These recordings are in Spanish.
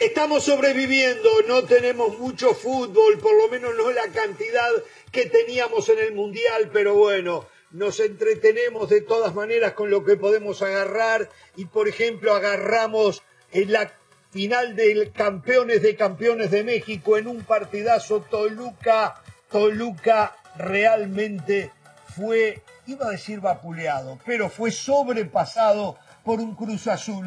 Estamos sobreviviendo, no tenemos mucho fútbol, por lo menos no la cantidad que teníamos en el Mundial, pero bueno, nos entretenemos de todas maneras con lo que podemos agarrar y, por ejemplo, agarramos en la final del Campeones de México en un partidazo Toluca realmente fue, iba a decir vapuleado, pero fue sobrepasado por un Cruz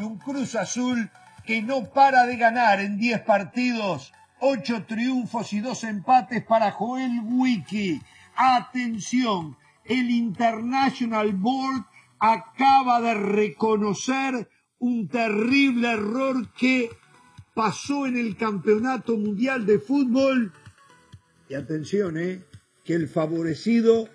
Azul que no para de ganar en 10 partidos, 8 triunfos y 2 empates para Joel Wiki. Atención, el International Board acaba de reconocer un terrible error que pasó en el Campeonato Mundial de Fútbol. Y atención, que el favorecido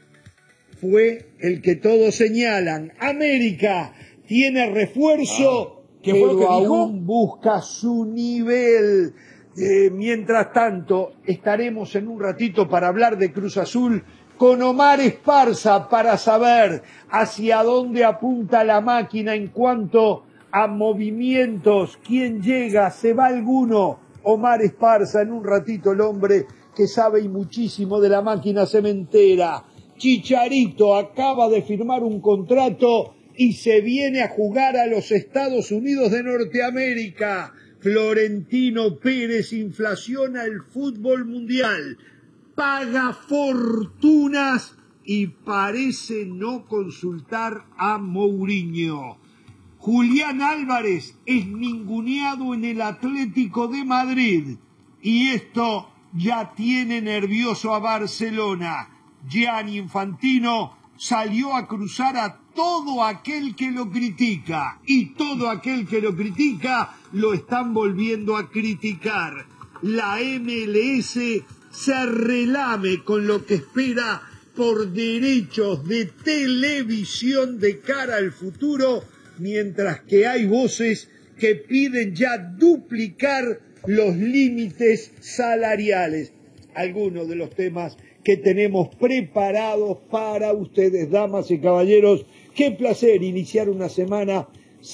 fue el que todos señalan. América tiene refuerzo, pero aún busca su nivel. Mientras tanto, estaremos en un ratito para hablar de Cruz Azul con Omar Esparza para saber hacia dónde apunta la máquina en cuanto a movimientos. ¿Quién llega? ¿Se va alguno? Omar Esparza, en un ratito, el hombre que sabe y muchísimo de la máquina cementera. Chicharito acaba de firmar un contrato y se viene a jugar a los Estados Unidos de Norteamérica. Florentino Pérez inflaciona el fútbol mundial, paga fortunas y parece no consultar a Mourinho. Julián Álvarez es ninguneado en el Atlético de Madrid y esto ya tiene nervioso a Barcelona. Gianni Infantino salió a cruzar a todo aquel que lo critica y todo aquel que lo critica lo están volviendo a criticar. La MLS se relame con lo que espera por derechos de televisión de cara al futuro, mientras que hay voces que piden ya duplicar los límites salariales. Algunos de los temas que tenemos preparados para ustedes, damas y caballeros. Qué placer iniciar una semana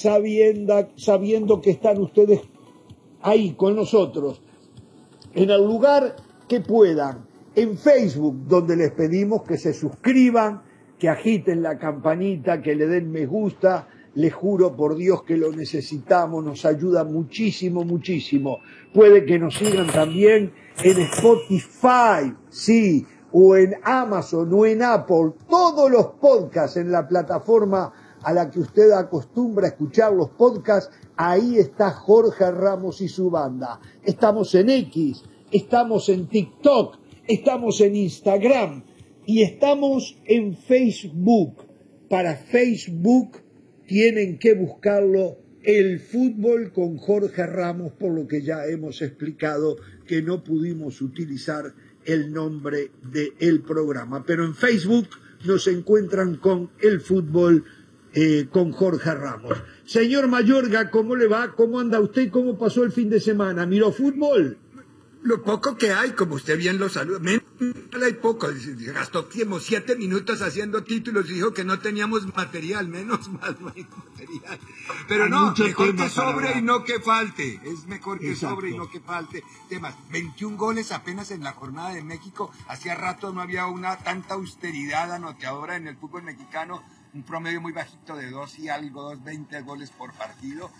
sabiendo que están ustedes ahí con nosotros, en el lugar que puedan, en Facebook, donde les pedimos que se suscriban, que agiten la campanita, que le den me gusta. Les juro por Dios que lo necesitamos, nos ayuda muchísimo, muchísimo. Puede que nos sigan también en Spotify, sí, o en Amazon o en Apple, todos los podcasts en la plataforma a la que usted acostumbra a escuchar los podcasts. Ahí está Jorge Ramos y su banda. Estamos en X, estamos en TikTok, estamos en Instagram y estamos en Facebook. Para Facebook tienen que buscarlo, El Fútbol con Jorge Ramos, por lo que ya hemos explicado que no pudimos utilizar el nombre del programa. Pero en Facebook nos encuentran con El Fútbol con Jorge Ramos. Señor Mayorga, ¿cómo le va? ¿Cómo anda usted? ¿Cómo pasó el fin de semana? ¿Miró fútbol? Lo poco que hay, como usted bien lo saluda, hay poco, gastó 7 minutos haciendo títulos y dijo que no teníamos material, menos mal no hay material. Pero hay no, mejor que sobre y no que falte, es mejor que sobre y no que falte. Temas, 21 goles apenas en la jornada de México, hacía rato no había tanta austeridad anoteadora en el fútbol mexicano, un promedio muy bajito de 2 y algo, 2.20 goles por partido,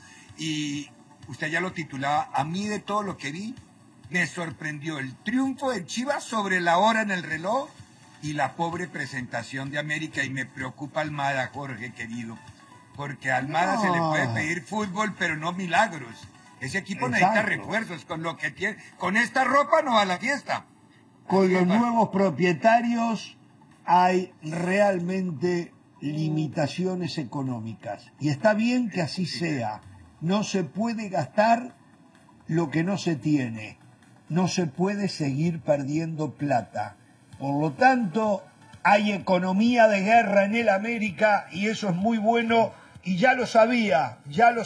y usted ya lo titulaba, a mí de todo lo que vi, me sorprendió el triunfo de Chivas sobre la hora en el reloj y la pobre presentación de América. Y me preocupa Almada, Jorge querido, porque a Almada se le puede pedir fútbol, pero no milagros. Ese equipo necesita refuerzos. Con lo que tiene, con esta ropa no va a la fiesta. Con los nuevos propietarios hay realmente limitaciones económicas. Y está bien que así sea. No se puede gastar lo que no se tiene. No se puede seguir perdiendo plata. Por lo tanto, hay economía de guerra en el América y eso es muy bueno. Y ya lo sabía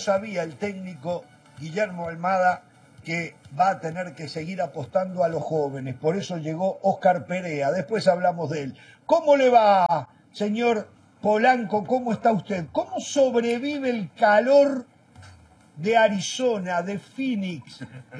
el técnico Guillermo Almada, que va a tener que seguir apostando a los jóvenes. Por eso llegó Óscar Perea. Después hablamos de él. ¿Cómo le va, señor Polanco? ¿Cómo está usted? ¿Cómo sobrevive el calor de Arizona, de Phoenix.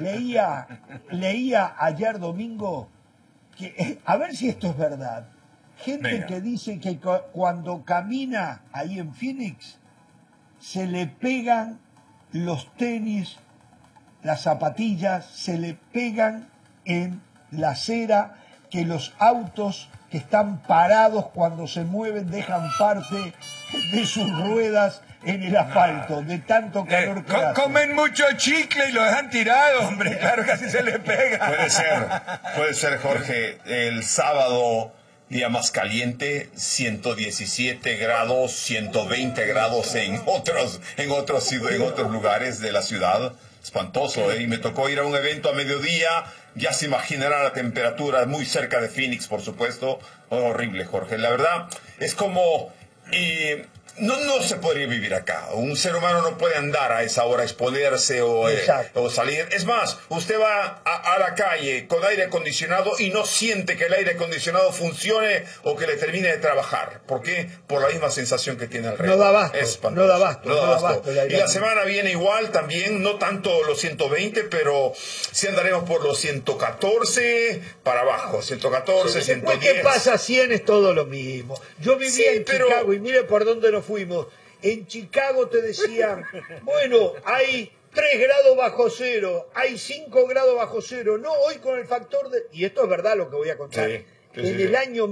Leía ayer domingo que, a ver si esto es verdad, gente que dice que cuando camina ahí en Phoenix se le pegan los tenis, las zapatillas, se le pegan en la acera, que los autos que están parados cuando se mueven dejan parte de sus ruedas en el asfalto, de tanto calor que hace. Comen mucho chicle y lo dejan tirado, hombre, claro que así se le pega. Puede ser, Jorge, el sábado, día más caliente, 117 grados, 120 grados en otros lugares de la ciudad. Espantoso, ¿eh? Y me tocó ir a un evento a mediodía, ya se imaginará la temperatura, muy cerca de Phoenix, por supuesto. Horrible, Jorge. La verdad, es como... No se podría vivir acá. Un ser humano no puede andar a esa hora, exponerse o salir. Es más, usted va a la calle con aire acondicionado y no siente que el aire acondicionado funcione o que le termine de trabajar. ¿Por qué? Por la misma sensación que tiene alrededor. No da abasto. No da abasto. Y la semana viene igual también, no tanto los 120, pero sí andaremos por los 114 para abajo. 114, 110. ¿Qué pasa? 100 es todo lo mismo. Yo vivía en Chicago y mire por dónde nos fuimos. En Chicago te decían, bueno, hay 3 grados bajo cero, hay 5 grados bajo cero. No, hoy con el factor de... Y esto es verdad lo que voy a contar. En el año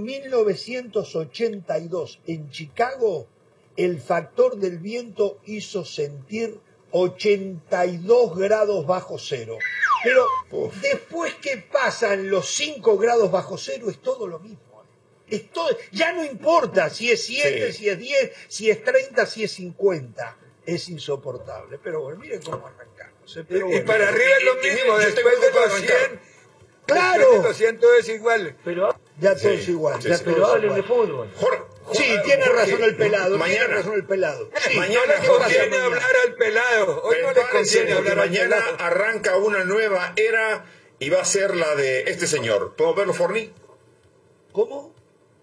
1982, en Chicago, el factor del viento hizo sentir 82 grados bajo cero. Pero después que pasan los 5 grados bajo cero, es todo lo mismo. Ya no importa si es 7, si es 10, si es 30, si es 50. Es insoportable. Pero bueno, miren cómo arrancamos. Pero bueno, y para arriba es lo mismo. Después de los 100, claro. Después de los 100 todo es igual. Pero ya todo es igual. Pero hablen de fútbol. Sí, tiene razón el pelado. Tiene razón el pelado. Sí, mañana no le conviene hablar al pelado. Hoy no le conviene hablar al pelado. Mañana arranca una nueva era y va a ser la de este señor. ¿Podemos verlo, Forni? ¿Cómo?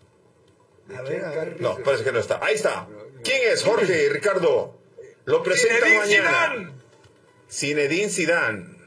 A ver. No, parece que no está. Ahí está. ¿Quién es, Jorge y Ricardo? Lo presentan mañana. Zinedine Zidane.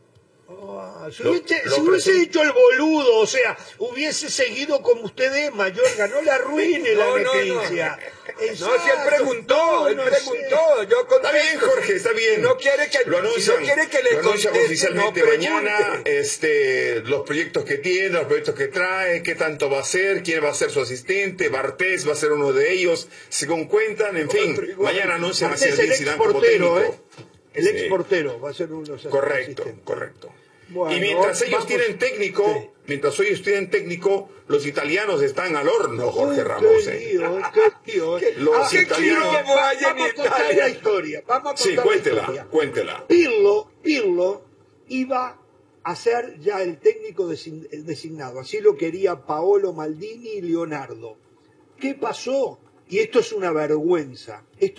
Si hubiese hecho el boludo, o sea, hubiese seguido como usted es, Mayorga, no le arruine la noticia. No, si él preguntó. Yo está bien, Jorge, está bien. No quiere que lo anuncian oficialmente mañana, los proyectos que tiene, los proyectos que trae, qué tanto va a hacer, quién va a ser su asistente, Bartés va a ser uno de ellos, según cuentan, en fin, mañana anuncian a Zinedine Zidane como técnico. El ex portero va a ser uno de los Correcto. Bueno, y mientras ellos tienen técnico, los italianos están al horno, Jorge Ramos. Los italianos. Vamos a contar la historia. Cuéntela. Pirlo iba a ser ya el técnico designado. Así lo quería Paolo Maldini y Leonardo. ¿Qué pasó? Y esto es una vergüenza.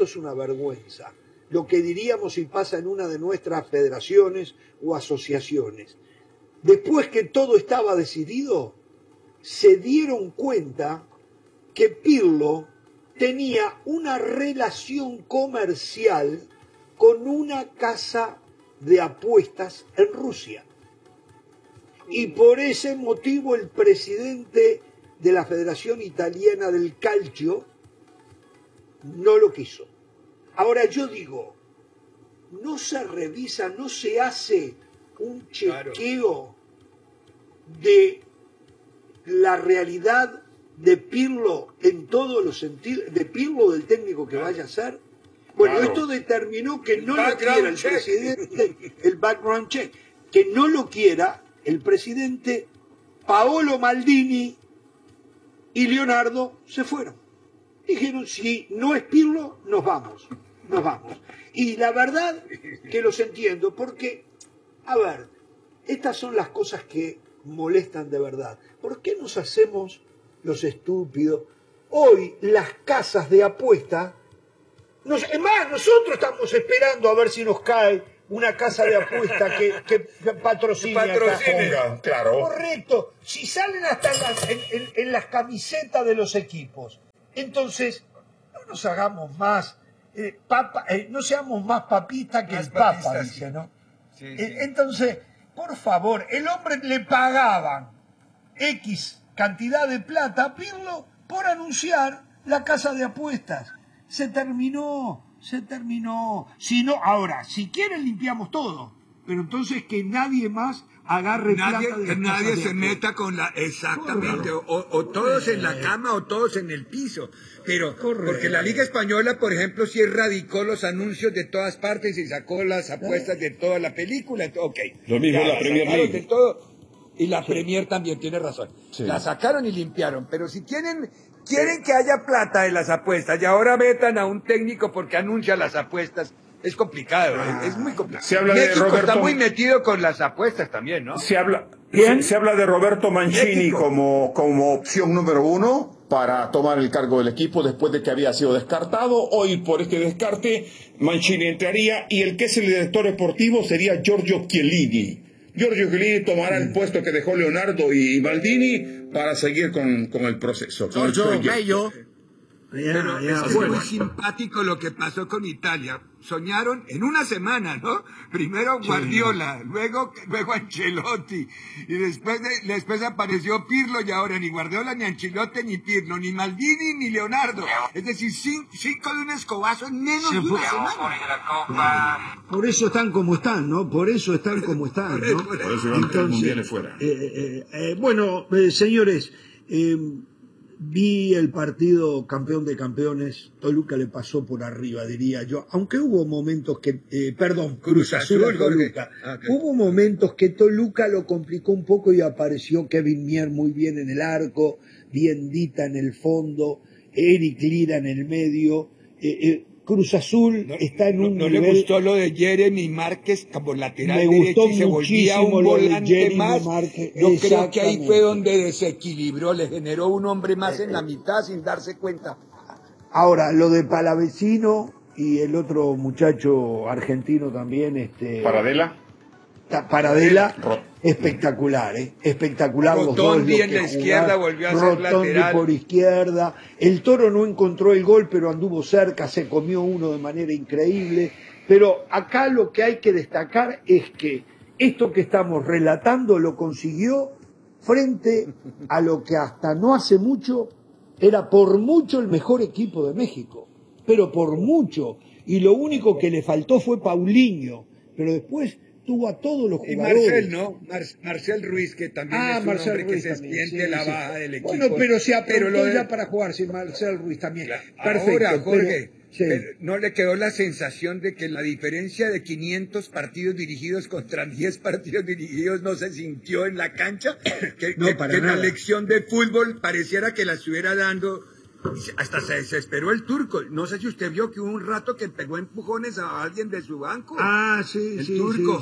Lo que diríamos si pasa en una de nuestras federaciones o asociaciones. Después que todo estaba decidido, se dieron cuenta que Pirlo tenía una relación comercial con una casa de apuestas en Rusia. Y por ese motivo el presidente de la Federación Italiana del Calcio no lo quiso. Ahora yo digo, no se revisa, no se hace un chequeo de la realidad de Pirlo en todos los sentidos, de Pirlo del técnico que vaya a ser. Bueno, esto determinó que no lo quiera el presidente, el background check, que no lo quiera el presidente. Paolo Maldini y Leonardo se fueron. Dijeron, si no es Pirlo, nos vamos. Y la verdad que los entiendo, porque, a ver, estas son las cosas que molestan de verdad. ¿Por qué nos hacemos los estúpidos? Hoy las casas de apuesta, es más, nosotros estamos esperando a ver si nos cae una casa de apuesta que patrocine. Claro. Correcto. Si salen hasta en las camisetas de los equipos. Entonces, no nos hagamos más no seamos más papistas que Más el Papa, papistas, dice, sí. ¿no? Sí, Entonces, por favor, el hombre le pagaban X cantidad de plata a Pirlo por anunciar la casa de apuestas. Se terminó. Si no, ahora, si quieren limpiamos todo, pero entonces que nadie más agarre plata de las Que casas nadie de se apuestas. meta con la... Exactamente, o todos en la cama o todos en el piso. Pero, porque la Liga Española, por ejemplo, sí erradicó los anuncios de todas partes y sacó las apuestas de toda la película. Ok. Lo mismo Ya la Premier sacaron League. de todo. Y la Premier también tiene razón. Sí. La sacaron y limpiaron. Pero si quieren que haya plata de las apuestas y ahora metan a un técnico porque anuncia las apuestas, es complicado, es muy complicado. Se habla de México Roberto- está muy metido con las apuestas también, ¿no? Se habla de Roberto Mancini México. como opción número 1 para tomar el cargo del equipo después de que había sido descartado. Hoy, por este descarte, Mancini entraría y el que es el director deportivo sería Giorgio Chiellini. Giorgio Chiellini tomará el puesto que dejó Leonardo y Maldini para seguir con el proceso. Con el proyecto. Pero es muy simpático lo que pasó con Italia. Soñaron en una semana, ¿no? Primero Guardiola, luego Ancelotti, y después apareció Pirlo, y ahora ni Guardiola, ni Ancelotti, ni Pirlo, ni Maldini, ni Leonardo. Es decir, cinco de un escobazo en menos de una semana. Por eso están como están, ¿no? Por eso están como están, ¿no? Por eso van 3 mundiales fuera. Bueno, señores, vi el partido campeón de campeones. Toluca le pasó por arriba, diría yo. Aunque hubo momentos que... Cruz Azul a Toluca. Okay. Hubo momentos que Toluca lo complicó un poco y apareció Kevin Mier muy bien en el arco, Biendita en el fondo, Eric Lira en el medio. Cruz Azul está en un no nivel... le gustó lo de Jeremy Márquez como lateral Me derecho gustó y se volvía muchísimo un lo de volante Jeremy más. Márquez, Yo creo que ahí exactamente. fue donde desequilibró, le generó un hombre más en la mitad sin darse cuenta. Ahora, lo de Palavecino y el otro muchacho argentino también, Paradela, espectacular, espectacular. Rotondi los dos, lo en que la izquierda jugaron. volvió a ser Rotondi lateral. por izquierda. El Toro no encontró el gol, pero anduvo cerca, se comió uno de manera increíble. Pero acá lo que hay que destacar es que esto que estamos relatando lo consiguió frente a lo que hasta no hace mucho era por mucho el mejor equipo de México, pero por mucho. Y lo único que le faltó fue Paulinho, pero después tuvo a todos los Y jugadores. Marcel, ¿no? Marcel Ruiz, que también es un Marcel hombre que Ruiz se también, siente sí, la sí. baja del equipo. Bueno, pero se Pero apuntó lo de- ya para jugar, sí, Marcel Ruiz también. Perfecto. Ahora, Jorge, pero- sí. ¿no le quedó la sensación de que la diferencia de 500 partidos dirigidos contra 10 partidos dirigidos no se sintió en la cancha? No, para que la nada. lección de fútbol pareciera que la estuviera dando... Hasta se desesperó el turco. No sé si usted vio que hubo un rato que pegó empujones a alguien de su banco. Sí, El sí, turco.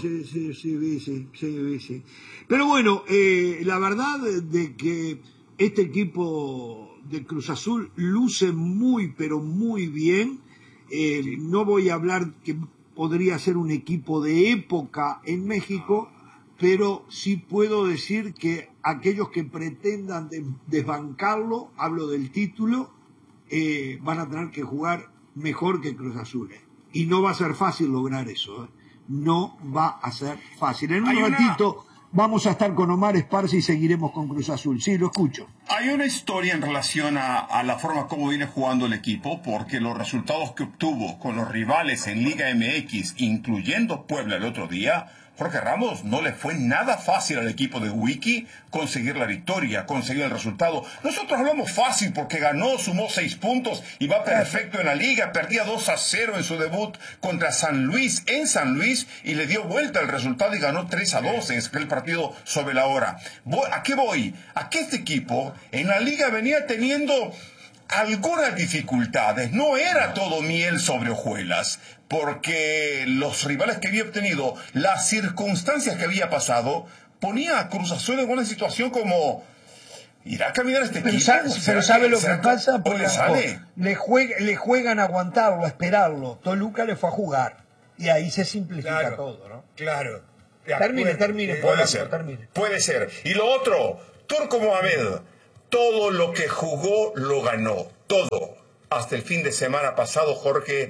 sí. Pero bueno, la verdad de que este equipo de Cruz Azul luce muy, pero muy bien. No voy a hablar que podría ser un equipo de época en México, pero sí puedo decir que aquellos que pretendan desbancarlo, hablo del título, van a tener que jugar mejor que Cruz Azul. Y no va a ser fácil lograr eso. No va a ser fácil. En un ratito vamos a estar con Omar Esparza y seguiremos con Cruz Azul. Sí, lo escucho. Hay una historia en relación a la forma como viene jugando el equipo, porque los resultados que obtuvo con los rivales en Liga MX, incluyendo Puebla el otro día, Jorge Ramos, no le fue nada fácil al equipo de Wiki conseguir la victoria, conseguir el resultado. Nosotros hablamos fácil porque ganó, sumó 6 puntos y va perfecto en la liga. Perdía 2-0 en su debut contra San Luis, en San Luis, y le dio vuelta el resultado y ganó 3-2 en aquel partido sobre la hora. ¿A qué voy? A que este equipo en la liga venía teniendo algunas dificultades. No era todo miel sobre hojuelas, porque los rivales que había obtenido, las circunstancias que había pasado, ponía a Cruz Azul en una situación como... ¿Irá a caminar este equipo? Pero ¿sabe lo que pasa? ¿O le sale? Le juegan a aguantarlo, a esperarlo. Toluca le fue a jugar. Y ahí se simplifica todo, ¿no? Claro. Termine. Puede ser. Y lo otro, Turco Mohamed, todo lo que jugó lo ganó. Todo. Hasta el fin de semana pasado, Jorge,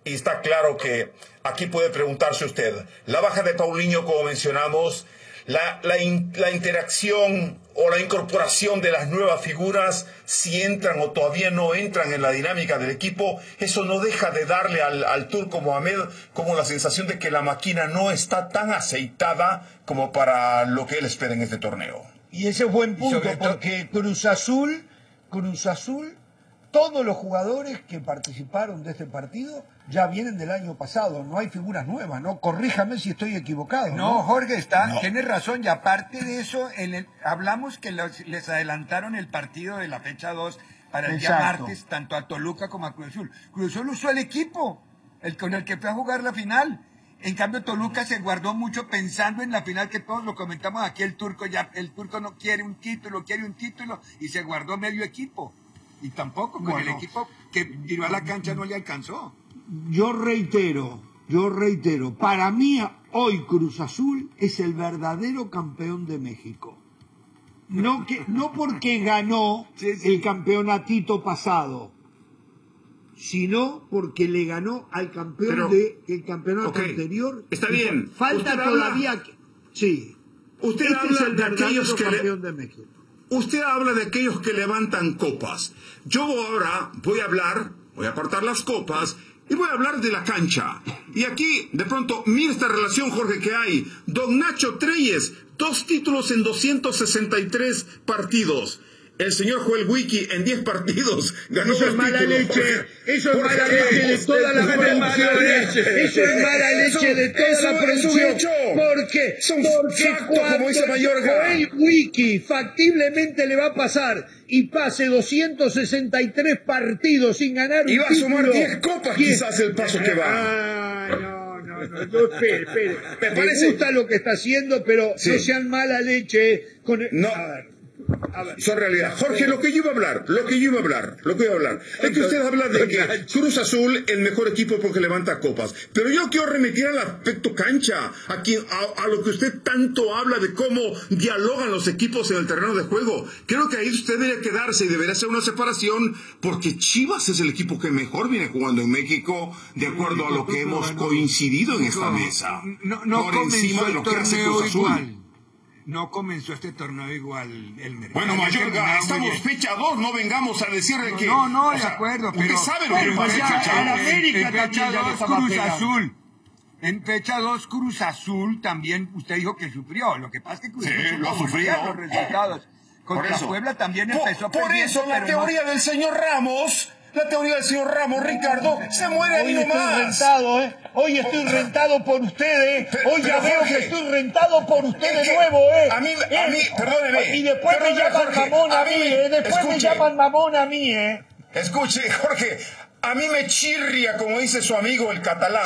y está claro que aquí puede preguntarse usted, la baja de Paulinho, como mencionamos, la interacción o la incorporación de las nuevas figuras, si entran o todavía no entran en la dinámica del equipo, eso no deja de darle al turco Mohamed como la sensación de que la máquina no está tan aceitada como para lo que él espera en este torneo. Y ese es buen punto, porque Cruz Azul, todos los jugadores que participaron de este partido ya vienen del año pasado, no hay figuras nuevas, ¿no? Corríjame si estoy equivocado. No, Jorge, tienes razón, y aparte de eso, hablamos que les adelantaron el partido de la fecha 2 para el día martes, tanto a Toluca como a Cruz Azul. Cruz Azul usó el equipo, con el que fue a jugar la final. En cambio, Toluca se guardó mucho pensando en la final, que todos lo comentamos aquí, el turco no quiere un título, y se guardó medio equipo. Y tampoco, con el equipo que tiró a la cancha no le alcanzó. Yo reitero, para mí hoy Cruz Azul es el verdadero campeón de México. No porque ganó el campeonatito pasado, sino porque le ganó al campeón del campeonato anterior. Está bien. Falta todavía... Sí. Usted habla de aquellos campeón de México. Usted habla de aquellos que levantan copas. Yo ahora voy a apartar las copas y voy a hablar de la cancha. Y aquí, de pronto, mira esta relación, Jorge, que hay. Don Nacho Treyes, 2 títulos en 263 partidos. El señor Joel Wiki en 10 partidos ganó. Eso es mala leche. Eso es mala leche de toda la producción. Eso es mala leche de toda la producción. Porque como dice Mayorga, Joel Wiki factiblemente le va a pasar y pase 263 partidos sin ganar un título. Y va a sumar 10 copas quizás el paso que va. No, espere. Me gusta lo que está haciendo, pero no sean mala leche. No. Son realidad. Jorge, lo que yo iba a hablar. Es que usted habla de que Cruz Azul el mejor equipo porque levanta copas. Pero yo quiero remitir al aspecto cancha, a lo que usted tanto habla de cómo dialogan los equipos en el terreno de juego. Creo que ahí usted debe quedarse y debería hacer una separación, porque Chivas es el equipo que mejor viene jugando en México, de acuerdo a lo que hemos coincidido en esta mesa. No por encima de lo que hace Cruz Azul. No comenzó este torneo igual, Elmer. Bueno, Mayorga, estamos fecha 2, no vengamos a decirle que... No, de acuerdo, pero... Usted sabe lo que pasa en fecha 2. En fecha 2, Cruz Azul. En fecha 2, Cruz Azul también, usted dijo que sufrió. Lo que pasa es que Cruz Azul lo sufrió. Los resultados. Contra Puebla también empezó por eso la teoría del señor Ramos... Ricardo, se muere ahí nomás. Hoy estoy rentado por ustedes. Hoy ya veo que estoy rentado por ustedes de nuevo, A mí, perdóneme. Y después me llaman mamón a mí, Después me llaman mamón a mí, Escuche, Jorge. A mí me chirria, como dice su amigo el catalán.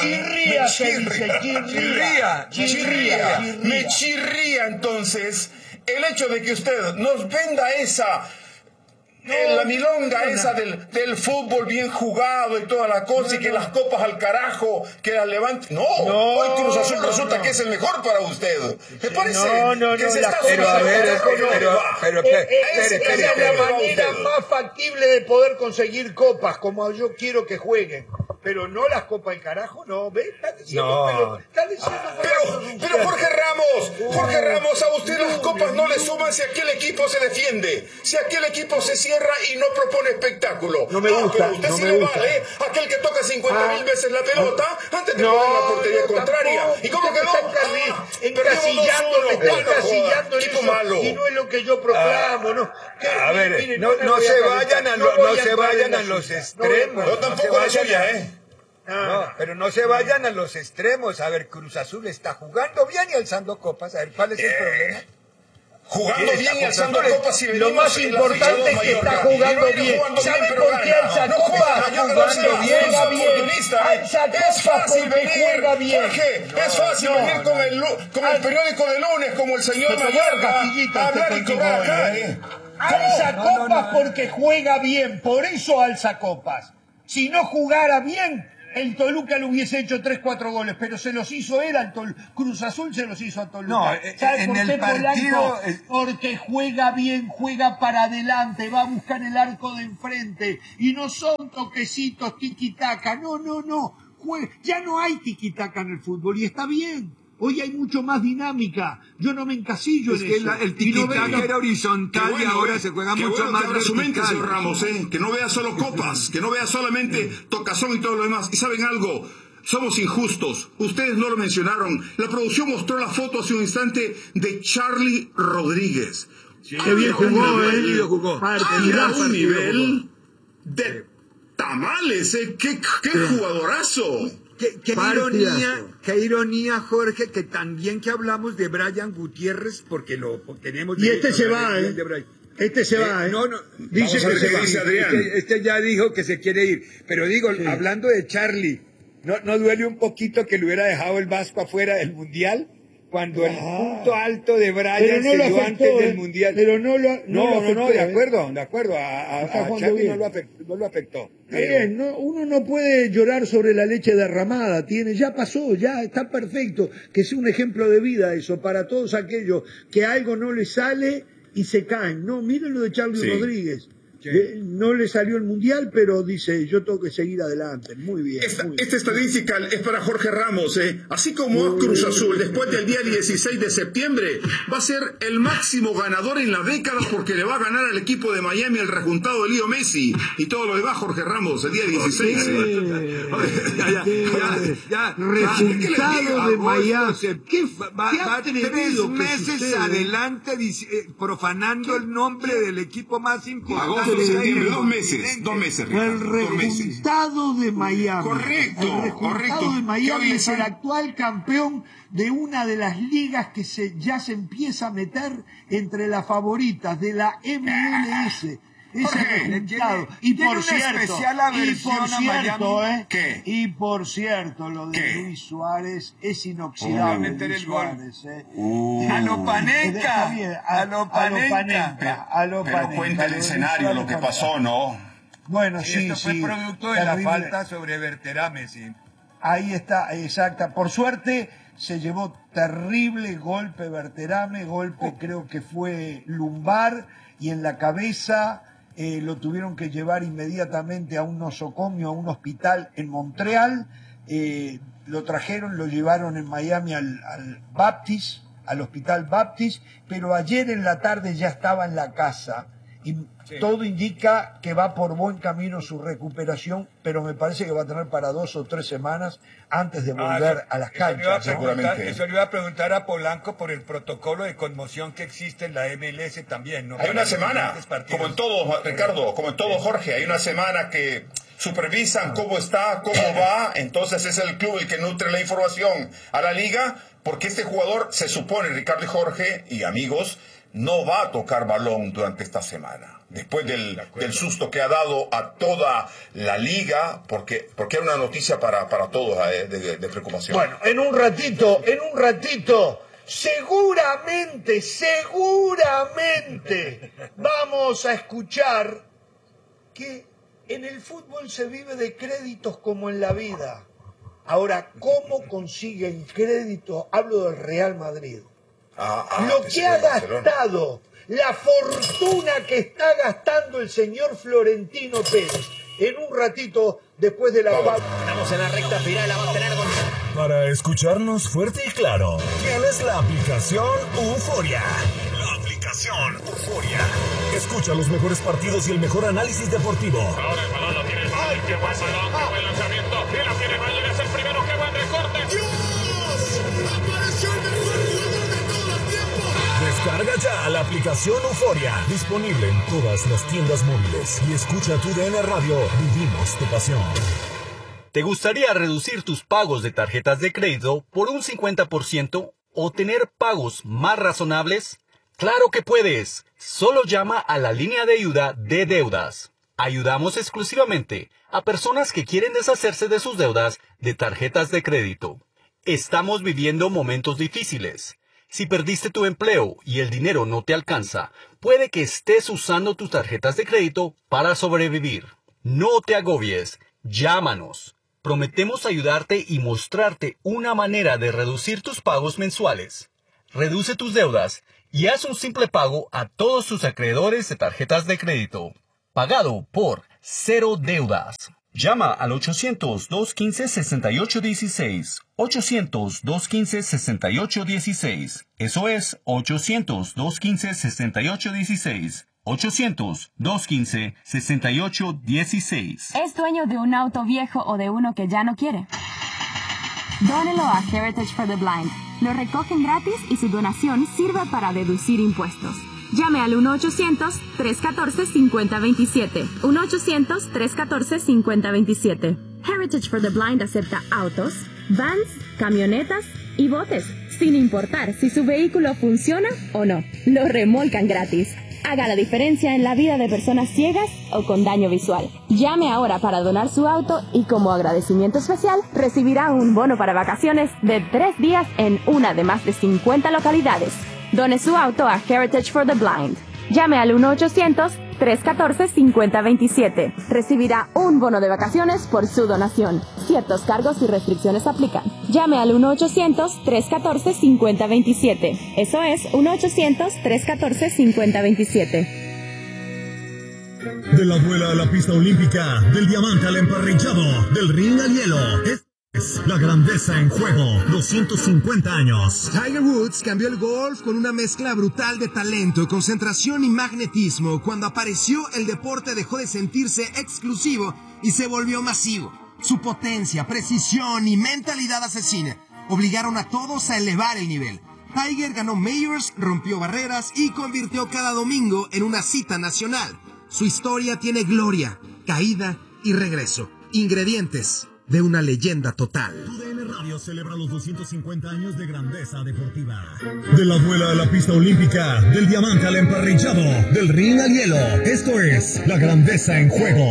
Chirría. Me chirría, entonces, el hecho de que usted nos venda la milonga esa del fútbol bien jugado y toda la cosa, y que las copas al carajo, que las levante. Hoy Cruz Azul resulta que es el mejor para usted. ¿Me parece? Que se está Pero esa es la manera más factible de poder conseguir copas, como yo quiero que jueguen. Pero no las copas al carajo, no. ¿Ves? Está diciendo pero Jorge Ramos, a usted las copas no le suman si aquel equipo se defiende, si aquel equipo se cierra y no propone espectáculo. No me gusta. Pero usted sí le vale aquel que toca 50.000 veces la pelota antes de poner la portería contraria. ¿Y cómo quedó? Encasillando en tipo eso. malo. Y no es lo que yo proclamo, ¿no? A ver, no se vayan a los extremos. Yo tampoco la suya, No, pero no se vayan a los extremos. A ver, Cruz Azul está jugando bien y alzando copas. A ver, ¿cuál es el problema? Jugando bien y alzando copas, y lo más importante es que está jugando bien. ¿Sabe por qué alza copas? Jugando bien. Alza copas porque juega bien. Es fácil venir con el periódico de lunes, como el señor Mayorga, a hablar y cobrar acá. Alza copas porque juega bien, por eso alza copas. Si no jugara bien, el Toluca le hubiese hecho 3-4 goles, pero se los hizo él al Cruz Azul, se los hizo a Toluca. No, ¿Sabe en por el qué, partido... Polanco? Porque juega bien, juega para adelante, va a buscar el arco de enfrente, y no son toquecitos tiki-taka, no. Ya no hay tiquitaca en el fútbol y está bien. Hoy hay mucho más dinámica. Yo no me encasillo en eso. El tiquitaca era horizontal y ahora se juega mucho más vertical. Su mente, señor Ramos, que no vea solo copas, que no vea solamente tocazón y todo lo demás. Y ¿saben algo? Somos injustos. Ustedes no lo mencionaron. La producción mostró la foto hace un instante de Charlie Rodríguez. Sí, qué bien jugó, Era un nivel de tamales, qué jugadorazo. Qué ironía, Jorge, que también que hablamos de Brian Gutiérrez, porque lo tenemos... Y este se va, Este se va, No, dice que se va. Dice Adrián. Este ya dijo que se quiere ir. Pero digo, hablando de Charlie, ¿no duele un poquito que le hubiera dejado el Vasco afuera del Mundial? Cuando el punto alto de Brian se dio antes del Mundial. Pero no lo afectó, de acuerdo. A Charlie no lo afectó. Bien, uno no puede llorar sobre la leche derramada. Ya pasó, ya está perfecto. Que sea un ejemplo de vida eso para todos aquellos que algo no les sale y se caen. No, miren lo de Charlie Rodríguez. No le salió el Mundial, pero dice, yo tengo que seguir adelante. Muy bien. Esta estadística es para Jorge Ramos. Así como Cruz Azul, después del día 16 de septiembre, va a ser el máximo ganador en la década porque le va a ganar al equipo de Miami el rejuntado de Leo Messi. Y todo lo demás, Jorge Ramos, el día 16. Resultado de Miami. Va 3 meses adelante profanando el nombre del equipo más importante. Septiembre, 2 meses. 2 meses, Ricardo, el resultado de Miami. Correcto. El resultado de Miami es el actual campeón de una de las ligas que ya se empieza a meter entre las favoritas de la MLS. Ese resultado. Y por cierto, lo de Luis Suárez es inoxidable. Luis Suárez, A lo Panenka. Pero cuenta el escenario, lo que pasó, ¿no? Bueno, esto fue producto de la falta sobre Berterame, Ahí está, exacta. Por suerte se llevó terrible golpe Berterame, creo que fue lumbar y en la cabeza. Lo tuvieron que llevar inmediatamente a un nosocomio, a un hospital en Montreal. Lo trajeron, lo llevaron en Miami al hospital Baptist, pero ayer en la tarde ya estaba en la casa. Y todo indica que va por buen camino su recuperación, pero me parece que va a tener para 2 o 3 semanas antes de volver a las canchas. Seguramente. Eso le iba a preguntar a Polanco por el protocolo de conmoción que existe en la MLS también, ¿no? Hay una semana, como en todo, Ricardo, como en todo, Jorge, hay una semana que supervisan cómo está, cómo va, entonces es el club el que nutre la información a la liga, porque este jugador se supone, Ricardo y Jorge y amigos, no va a tocar balón durante esta semana. Después del susto que ha dado a toda la liga, porque era una noticia para todos de preocupación. Bueno, en un ratito, seguramente vamos a escuchar que en el fútbol se vive de créditos como en la vida. Ahora, ¿cómo consiguen créditos? Hablo del Real Madrid. Lo que ha gastado, la fortuna que está gastando el señor Florentino Pérez. En un ratito, después de la pausa. Estamos en la recta final, la va a tener con... Para escucharnos fuerte y claro, tienes la aplicación Euforia. La aplicación Euforia. Escucha los mejores partidos y el mejor análisis deportivo. Ahora el balón lo tiene el Madrid, que buen balón, qué buen lanzamiento. Y la tiene Bayern, es el primero, qué buen recorte. ¡Dios! ¡Apareció el mejor jugador de todos los tiempos! Descarga ya la aplicación Euforia. Disponible en todas las tiendas móviles. Y escucha tu DN Radio. Vivimos tu pasión. ¿Te gustaría reducir tus pagos de tarjetas de crédito por un 50% o tener pagos más razonables? ¡Claro que puedes! Solo llama a la línea de ayuda de deudas. Ayudamos exclusivamente a personas que quieren deshacerse de sus deudas de tarjetas de crédito. Estamos viviendo momentos difíciles. Si perdiste tu empleo y el dinero no te alcanza, puede que estés usando tus tarjetas de crédito para sobrevivir. No te agobies. Llámanos. Prometemos ayudarte y mostrarte una manera de reducir tus pagos mensuales. Reduce tus deudas y haz un simple pago a todos tus acreedores de tarjetas de crédito. Pagado por Cero Deudas. Llama al 800-215-6816. 800-215-6816. Eso es 800-215-6816. 800-215-6816. ¿Es dueño de un auto viejo o de uno que ya no quiere? Dónelo a Heritage for the Blind. Lo recogen gratis y su donación sirve para deducir impuestos. Llame al 1-800-314-5027. 1-800-314-5027. Heritage for the Blind acepta autos, vans, camionetas y botes, sin importar si su vehículo funciona o no. Lo remolcan gratis. Haga la diferencia en la vida de personas ciegas o con daño visual. Llame ahora para donar su auto y como agradecimiento especial recibirá un bono para vacaciones de 3 días en una de más de 50 localidades. Done su auto a Heritage for the Blind. Llame al 1-800-314-5027. Recibirá un bono de vacaciones por su donación. Ciertos cargos y restricciones aplican. Llame al 1-800-314-5027. Eso es 1-800-314-5027. De la duela a la pista olímpica, del diamante al emparrillado, del ring al hielo. Es la grandeza en juego, 250 años. Tiger Woods cambió el golf con una mezcla brutal de talento, concentración y magnetismo. Cuando apareció, el deporte dejó de sentirse exclusivo y se volvió masivo. Su potencia, precisión y mentalidad asesina obligaron a todos a elevar el nivel. Tiger ganó Majors, rompió barreras y convirtió cada domingo en una cita nacional. Su historia tiene gloria, caída y regreso. Ingredientes de una leyenda total. TUDN Radio celebra los 250 años de grandeza deportiva. De la duela a la pista olímpica, del diamante al emparrillado, del ring al hielo. Esto es la grandeza en juego,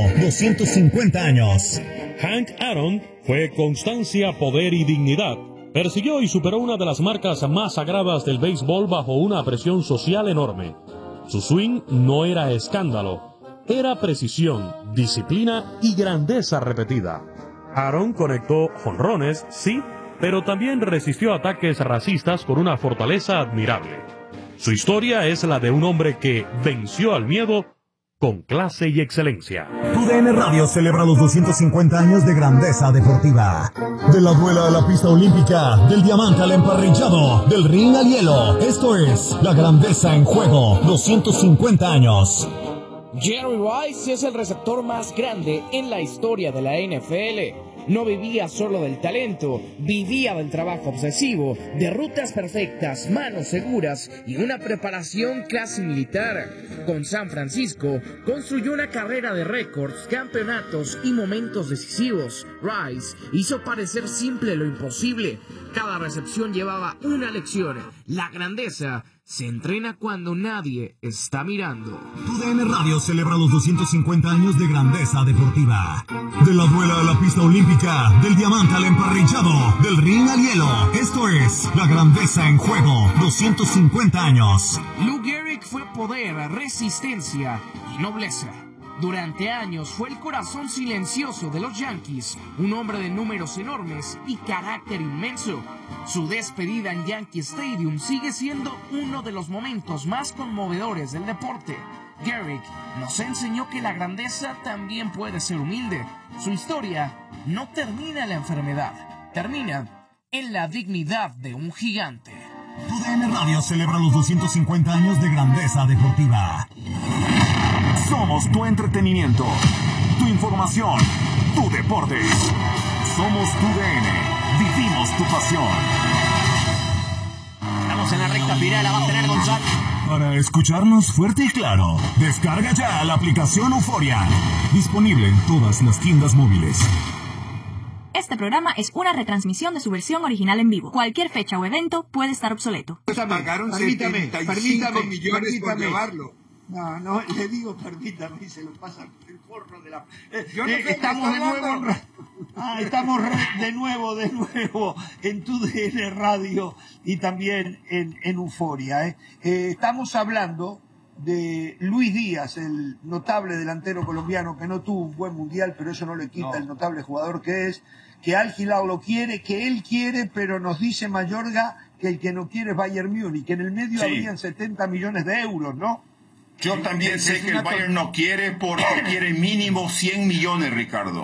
250 años. Hank Aaron fue constancia, poder y dignidad. Persiguió y superó una de las marcas más sagradas del béisbol bajo una presión social enorme. Su swing no era escándalo, era precisión, disciplina y grandeza repetida. Aaron conectó jonrones, sí, pero también resistió ataques racistas con una fortaleza admirable. Su historia es la de un hombre que venció al miedo con clase y excelencia. TUDN Radio celebra los 250 años de grandeza deportiva. De la duela a la pista olímpica, del diamante al emparrillado, del ring al hielo. Esto es la grandeza en juego, 250 años. Jerry Rice es el receptor más grande en la historia de la NFL. No vivía solo del talento, vivía del trabajo obsesivo, de rutas perfectas, manos seguras y una preparación casi militar. Con San Francisco construyó una carrera de récords, campeonatos y momentos decisivos. Rice hizo parecer simple lo imposible. Cada recepción llevaba una lección. La grandeza se entrena cuando nadie está mirando. TUDN Radio celebra los 250 años de grandeza deportiva. De la duela a la pista olímpica, del diamante al emparrillado, del ring al hielo. Esto es la grandeza en juego, 250 años. Lou Gehrig fue poder, resistencia y nobleza. Durante años fue el corazón silencioso de los Yankees, un hombre de números enormes y carácter inmenso. Su despedida en Yankee Stadium sigue siendo uno de los momentos más conmovedores del deporte. Gehrig nos enseñó que la grandeza también puede ser humilde. Su historia no termina en la enfermedad, termina en la dignidad de un gigante. TUDN Radio celebra los 250 años de grandeza deportiva. Somos tu entretenimiento, tu información, tu deporte. Somos TUDN, vivimos tu pasión. Estamos en la recta final, la va a tener Gonzalo. Para escucharnos fuerte y claro, descarga ya la aplicación Euforia. Disponible en todas las tiendas móviles. Este programa es una retransmisión de su versión original en vivo. Cualquier fecha o evento puede estar obsoleto. Pagaron 75 millones por llevarlo. No, le digo permítame y se lo pasa el forro de la... estamos de nuevo en TUDN Radio y también en Euforia. Estamos hablando de Luis Díaz, el notable delantero colombiano que no tuvo un buen mundial, pero eso no le quita el notable jugador que es, que Al Hilal lo quiere, que él quiere, pero nos dice Mayorga que el que no quiere es Bayern Múnich, que en el medio habían 70 millones de euros, ¿no? Yo también sé que el Bayern no quiere porque quiere mínimo 100 millones, Ricardo.